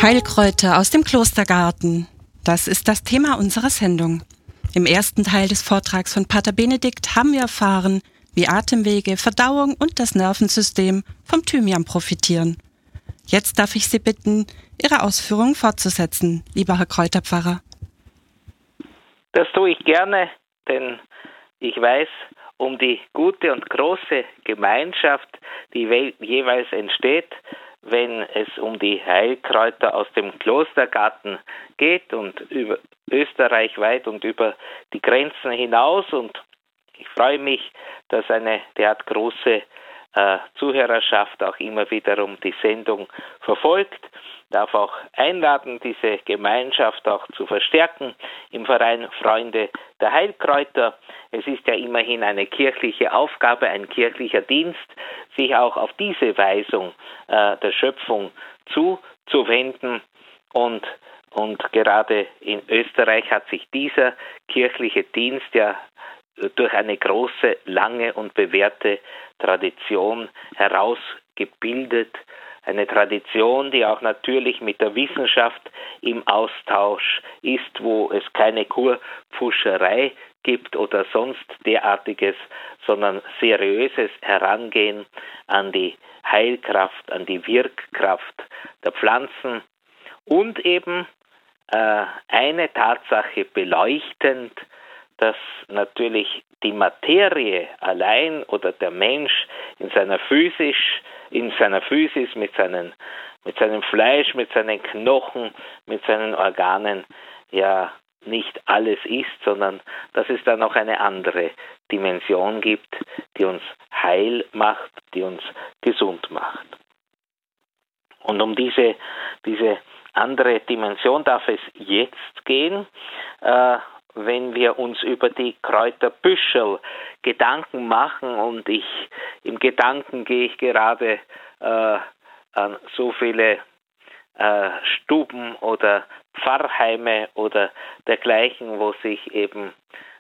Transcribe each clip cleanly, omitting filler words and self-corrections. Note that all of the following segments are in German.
Heilkräuter aus dem Klostergarten. Das ist das Thema unserer Sendung. Im ersten Teil des Vortrags von Pater Benedikt haben wir erfahren, wie Atemwege, Verdauung und das Nervensystem vom Thymian profitieren. Jetzt darf ich Sie bitten, Ihre Ausführungen fortzusetzen, lieber Herr Kräuterpfarrer. Das tue ich gerne, denn ich weiß um die gute und große Gemeinschaft, die jeweils entsteht, wenn es um die Heilkräuter aus dem Klostergarten geht und über Österreich weit und über die Grenzen hinaus. Und ich freue mich, dass eine derart große Zuhörerschaft auch immer wiederum die Sendung verfolgt. Darf auch einladen, diese Gemeinschaft auch zu verstärken im Verein Freunde der Heilkräuter. Es ist ja immerhin eine kirchliche Aufgabe, ein kirchlicher Dienst, sich auch auf diese Weisung der Schöpfung zuzuwenden. Und gerade in Österreich hat sich dieser kirchliche Dienst ja durch eine große, lange und bewährte Tradition herausgebildet. Eine Tradition, die auch natürlich mit der Wissenschaft im Austausch ist, wo es keine Kurpfuscherei gibt oder sonst derartiges, sondern seriöses Herangehen an die Heilkraft, an die Wirkkraft der Pflanzen und eben eine Tatsache beleuchtend, dass natürlich die Materie allein oder der Mensch in seiner Physis mit seinem Fleisch, mit seinen Knochen, mit seinen Organen ja nicht alles ist, sondern dass es da noch eine andere Dimension gibt, die uns heil macht, die uns gesund macht. Und um diese andere Dimension darf es jetzt gehen, wenn wir uns über die Kräuterbüschel Gedanken machen, und im Gedanken gehe ich gerade an so viele Stuben oder Pfarrheime oder dergleichen, wo sich eben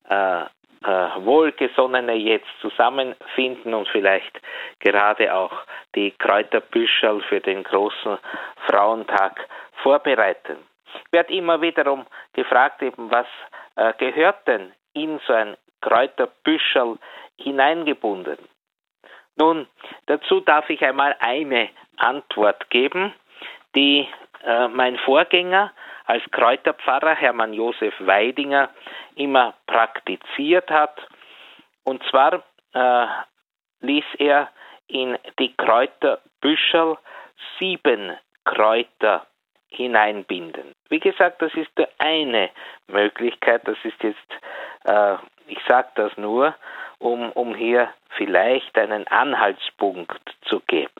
Wohlgesonnene jetzt zusammenfinden und vielleicht gerade auch die Kräuterbüschel für den großen Frauentag vorbereiten. Wird immer wiederum gefragt, eben was gehört denn in so ein Kräuterbüschel hineingebunden? Nun, dazu darf ich einmal eine Antwort geben, die mein Vorgänger als Kräuterpfarrer, Hermann Josef Weidinger, immer praktiziert hat. Und zwar ließ er in die Kräuterbüschel 7 Kräuter hineinbinden. Wie gesagt, das ist eine Möglichkeit, das ist jetzt, ich sage das nur, um hier vielleicht einen Anhaltspunkt zu geben.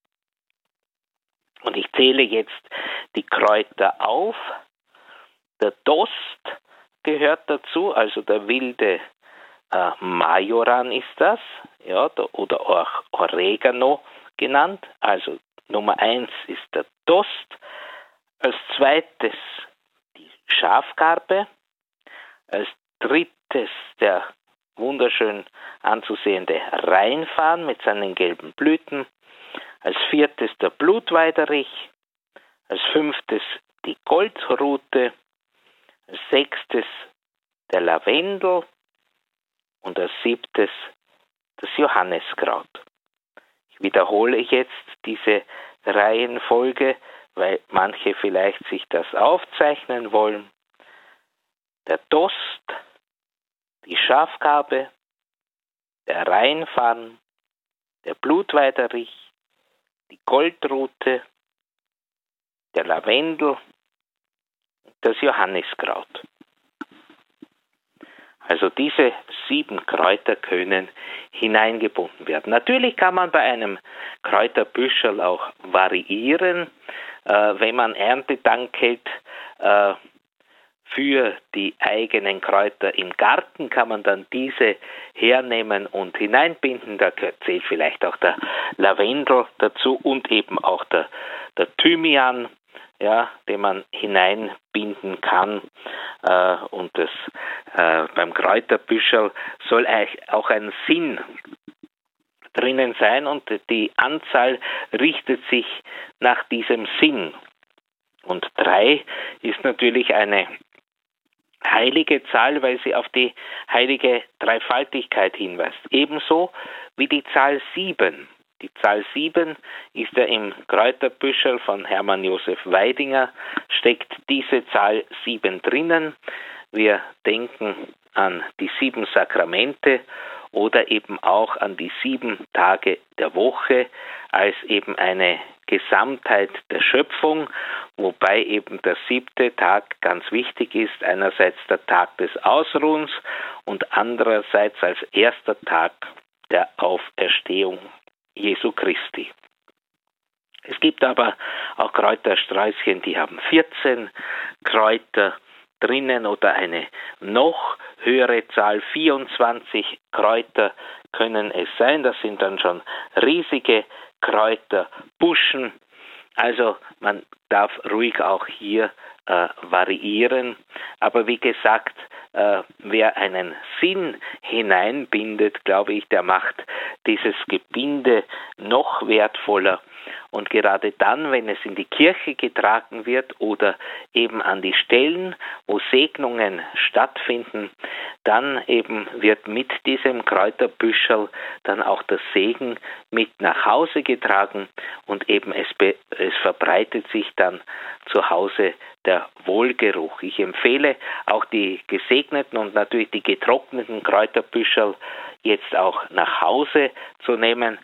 Und ich zähle jetzt die Kräuter auf. Der Dost gehört dazu, also der wilde Majoran ist das, ja, oder auch Oregano genannt. Also Nummer 1 ist der Dost. Als zweites die Schafgarbe, als drittes der wunderschön anzusehende Rheinfarn mit seinen gelben Blüten, als viertes der Blutweiderich, als fünftes die Goldrute, als sechstes der Lavendel und als siebtes das Johanniskraut. Ich wiederhole jetzt diese Reihenfolge, weil manche vielleicht sich das aufzeichnen wollen. Der Dost, die Schafgarbe, der Rheinfarn, der Blutweiderich, die Goldrute, der Lavendel und das Johanniskraut. Also diese 7 Kräuter können hineingebunden werden. Natürlich kann man bei einem Kräuterbüschel auch variieren. Wenn man Erntedank hält für die eigenen Kräuter im Garten, kann man dann diese hernehmen und hineinbinden. Da zählt vielleicht auch der Lavendel dazu und eben auch der Thymian, ja, den man hineinbinden kann. Und das beim Kräuterbüschel soll auch ein Sinn drinnen sein und die Anzahl richtet sich nach diesem Sinn. Und 3 ist natürlich eine heilige Zahl, weil sie auf die heilige Dreifaltigkeit hinweist. Ebenso wie die Zahl 7. Die Zahl 7 ist ja im Kräuterbüschel von Hermann Josef Weidinger, steckt diese Zahl 7 drinnen. Wir denken an die 7 Sakramente oder eben auch an die 7 Tage der Woche als eben eine Gesamtheit der Schöpfung, wobei eben der 7. Tag ganz wichtig ist, einerseits der Tag des Ausruhens und andererseits als erster Tag der Auferstehung Jesu Christi. Es gibt aber auch Kräutersträußchen, die haben 14 Kräuter drinnen oder eine noch höhere Zahl, 24 Kräuter können es sein. Das sind dann schon riesige Kräuterbuschen. Also man darf ruhig auch hier variieren. Aber wie gesagt, wer einen Sinn hineinbindet, glaube ich, der macht dieses Gebinde noch wertvoller. Und gerade dann, wenn es in die Kirche getragen wird oder eben an die Stellen, wo Segnungen stattfinden, dann eben wird mit diesem Kräuterbüschel dann auch der Segen mit nach Hause getragen und eben es verbreitet sich dann zu Hause der Wohlgeruch. Ich empfehle auch die gesegneten und natürlich die getrockneten Kräuterbüschel jetzt auch nach Hause zu nehmen,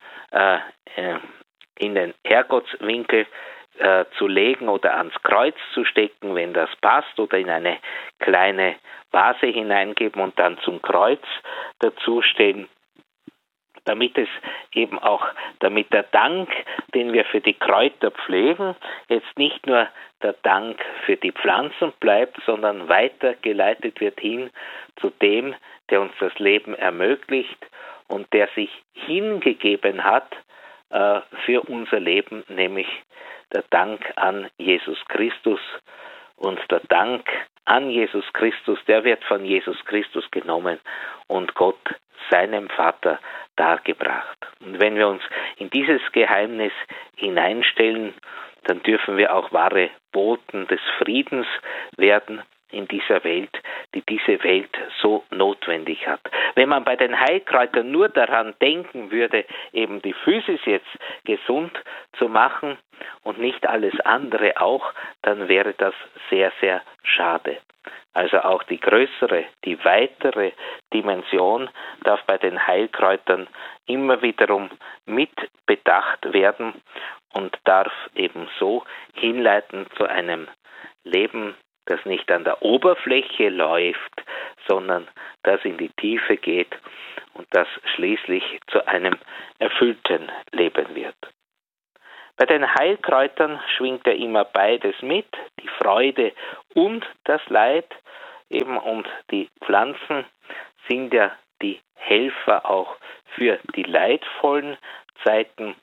in den Herrgottswinkel zu legen oder ans Kreuz zu stecken, wenn das passt, oder in eine kleine Vase hineingeben und dann zum Kreuz dazustellen, damit der Dank, den wir für die Kräuter pflegen, jetzt nicht nur der Dank für die Pflanzen bleibt, sondern weitergeleitet wird hin zu dem, der uns das Leben ermöglicht und der sich hingegeben hat für unser Leben, nämlich der Dank an Jesus Christus. Und der Dank an Jesus Christus, der wird von Jesus Christus genommen und Gott, seinem Vater, dargebracht. Und wenn wir uns in dieses Geheimnis hineinstellen, dann dürfen wir auch wahre Boten des Friedens werden in dieser Welt, die diese Welt so notwendig hat. Wenn man bei den Heilkräutern nur daran denken würde, eben die Physis jetzt gesund zu machen und nicht alles andere auch, dann wäre das sehr, sehr schade. Also auch die größere, die weitere Dimension darf bei den Heilkräutern immer wiederum mit bedacht werden und darf eben so hinleiten zu einem Leben, das nicht an der Oberfläche läuft, sondern das in die Tiefe geht und das schließlich zu einem erfüllten Leben wird. Bei den Heilkräutern schwingt ja immer beides mit, die Freude und das Leid, eben, und die Pflanzen sind ja die Helfer auch für die leidvollen Zeiten.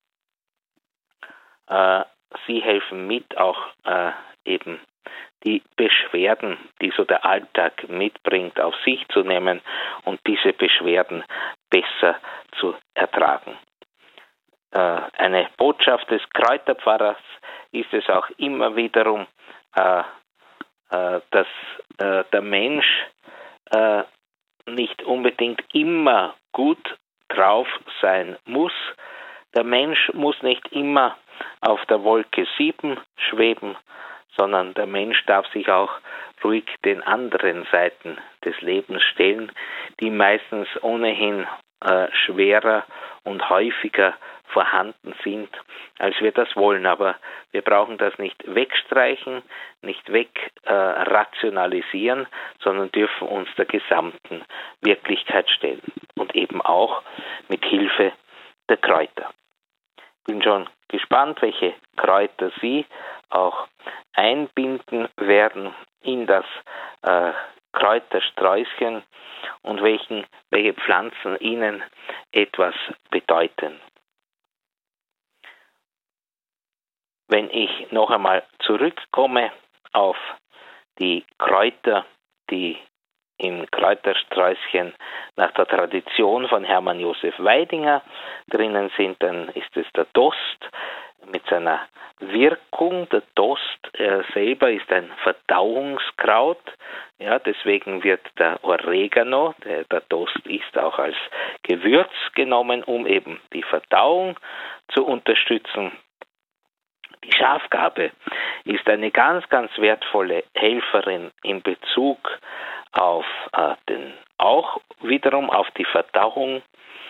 Sie helfen mit, auch eben die Beschwerden, die so der Alltag mitbringt, auf sich zu nehmen und diese Beschwerden besser zu ertragen. Eine Botschaft des Kräuterpfarrers ist es auch immer wiederum, dass der Mensch nicht unbedingt immer gut drauf sein muss. Der Mensch muss nicht immer auf der Wolke 7 schweben, sondern der Mensch darf sich auch ruhig den anderen Seiten des Lebens stellen, die meistens ohnehin schwerer und häufiger vorhanden sind, als wir das wollen. Aber wir brauchen das nicht wegstreichen, nicht wegrationalisieren, sondern dürfen uns der gesamten Wirklichkeit stellen und eben auch mit Hilfe der Kräuter. Ich bin schon gespannt, welche Kräuter Sie auch einbinden werden in das Kräutersträußchen und welche Pflanzen Ihnen etwas bedeuten. Wenn ich noch einmal zurückkomme auf die Kräuter, die im Kräutersträußchen nach der Tradition von Hermann Josef Weidinger drinnen sind, dann ist es der Dost, mit seiner Wirkung. Der Dost selber ist ein Verdauungskraut. Ja, deswegen wird der Oregano, der Dost ist auch als Gewürz genommen, um eben die Verdauung zu unterstützen. Die Schafgarbe ist eine ganz, ganz wertvolle Helferin in Bezug auf auch wiederum auf die Verdauung,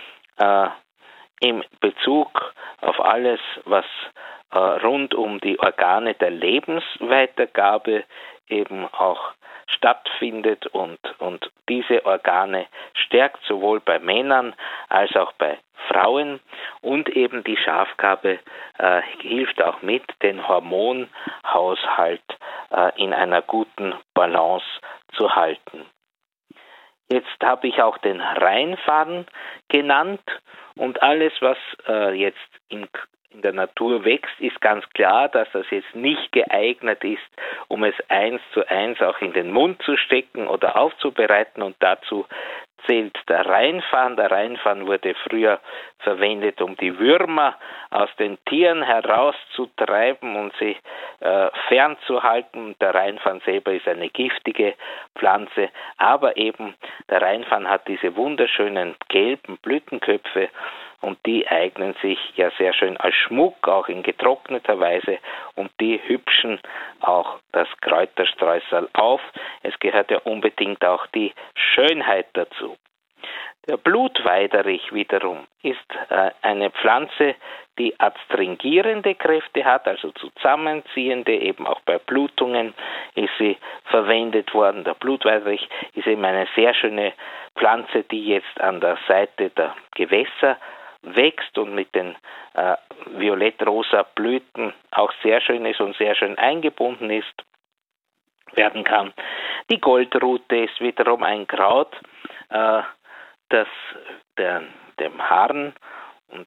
in Bezug auf alles, was rund um die Organe der Lebensweitergabe eben auch stattfindet und diese Organe stärkt sowohl bei Männern als auch bei Frauen, und eben die Schafgarbe hilft auch mit, den Hormonhaushalt in einer guten Balance zu halten. Jetzt habe ich auch den Rheinfarn genannt, und alles, was jetzt in der Natur wächst, ist ganz klar, dass das jetzt nicht geeignet ist, um es 1:1 auch in den Mund zu stecken oder aufzubereiten, und dazu zählt der Rheinfarn. Der Rheinfarn wurde früher verwendet, um die Würmer aus den Tieren herauszutreiben und sie fernzuhalten. Der Rheinfarn selber ist eine giftige Pflanze, aber eben der Rheinfarn hat diese wunderschönen gelben Blütenköpfe, und die eignen sich ja sehr schön als Schmuck, auch in getrockneter Weise, und die hübschen auch das Kräuterstreusel auf. Es gehört ja unbedingt auch die Schönheit dazu. Der Blutweiderich wiederum ist eine Pflanze, die adstringierende Kräfte hat, also zusammenziehende, eben auch bei Blutungen ist sie verwendet worden. Der Blutweiderich ist eben eine sehr schöne Pflanze, die jetzt an der Seite der Gewässer wächst und mit den violett-rosa Blüten auch sehr schön ist und sehr schön eingebunden werden kann. Die Goldrute ist wiederum ein Kraut, das dem Harn und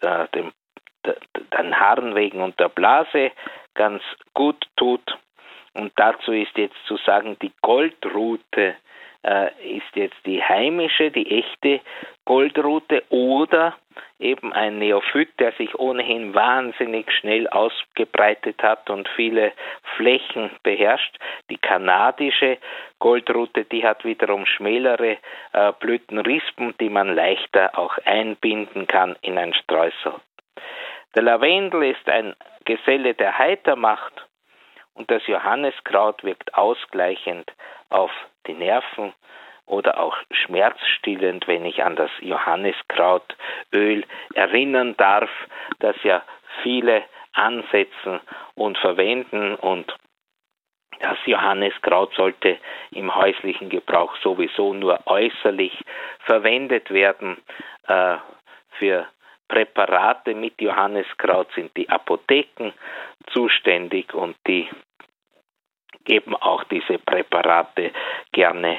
den Harnwegen und der Blase ganz gut tut. Und dazu ist jetzt zu sagen, die Goldrute ist jetzt die heimische, die echte Goldrute, oder eben ein Neophyt, der sich ohnehin wahnsinnig schnell ausgebreitet hat und viele Flächen beherrscht. Die kanadische Goldrute, die hat wiederum schmälere Blütenrispen, die man leichter auch einbinden kann in ein Streusel. Der Lavendel ist ein Geselle, der heiter macht, und das Johanniskraut wirkt ausgleichend auf die Nerven oder auch schmerzstillend, wenn ich an das Johanniskrautöl erinnern darf, das ja viele ansetzen und verwenden, und das Johanniskraut sollte im häuslichen Gebrauch sowieso nur äußerlich verwendet werden. Für Präparate mit Johanniskraut sind die Apotheken zuständig, und die geben auch diese Präparate gerne